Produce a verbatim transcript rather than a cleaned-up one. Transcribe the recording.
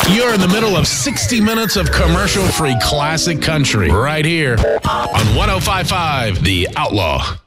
You're in the middle of sixty minutes of commercial-free classic country right here on one oh five point five The Outlaw.